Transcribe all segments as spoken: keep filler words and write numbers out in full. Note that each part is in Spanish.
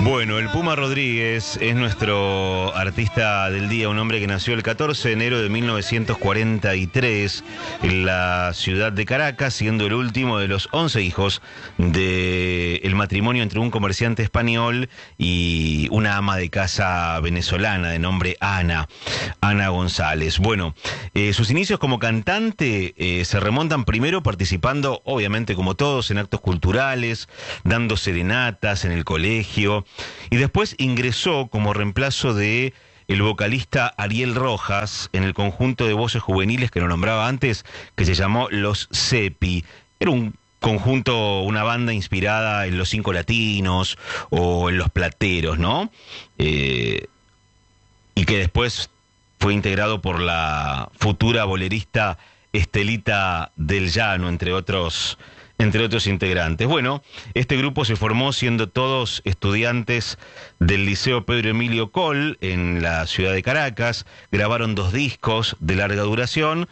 Bueno, el Puma Rodríguez es nuestro artista del día, un hombre que nació el catorce de enero de mil novecientos cuarenta y tres en la ciudad de Caracas, siendo el último de los once hijos del matrimonio entre un comerciante español y una ama de casa venezolana de nombre Ana, Ana González. Bueno, eh, sus inicios como cantante eh, se remontan primero participando, obviamente como todos, en actos culturales, dando serenatas en el colegio, y después ingresó como reemplazo de el vocalista Ariel Rojas en el conjunto de voces juveniles que lo nombraba antes, que se llamó Los Cepi. Era un conjunto, una banda inspirada en Los Cinco Latinos o en Los Plateros, ¿no? Eh, y que después fue integrado por la futura bolerista Estelita del Llano, entre otros entre otros integrantes. Bueno, este grupo se formó siendo todos estudiantes del Liceo Pedro Emilio Coll en la ciudad de Caracas. Grabaron dos discos de larga duración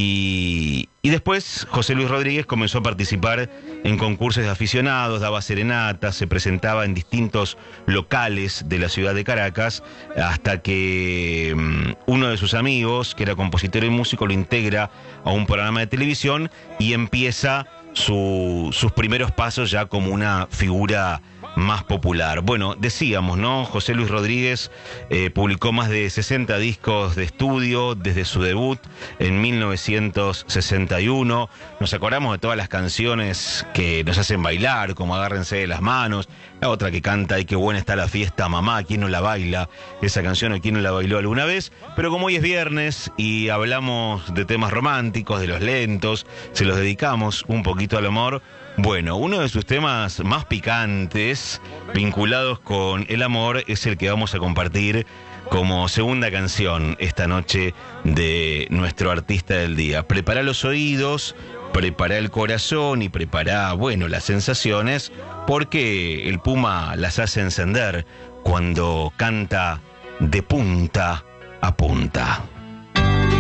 y, y después José Luis Rodríguez comenzó a participar en concursos de aficionados, daba serenatas, se presentaba en distintos locales de la ciudad de Caracas, hasta que um, uno de sus amigos, que era compositor y músico, lo integra a un programa de televisión y empieza Su, sus primeros pasos ya como una figura más popular. Bueno, decíamos, ¿no? José Luis Rodríguez eh, publicó más de sesenta discos de estudio desde su debut en mil novecientos sesenta y uno. Nos acordamos de todas las canciones que nos hacen bailar, como Agárrense de las manos, la otra que canta Ay, qué buena está la fiesta, mamá, ¿quién no la baila? Esa canción, ¿o quién no la bailó alguna vez? Pero como hoy es viernes y hablamos de temas románticos, de los lentos, se los dedicamos un poquito al amor. Bueno, uno de sus temas más picantes, vinculados con el amor, es el que vamos a compartir como segunda canción esta noche de nuestro artista del día. Prepara los oídos, prepara el corazón y prepara, bueno, las sensaciones, porque el Puma las hace encender cuando canta de punta a punta.